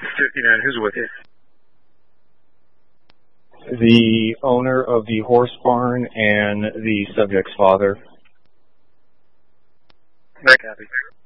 And who's with you? The owner of the horse barn and the subject's father. Very copy.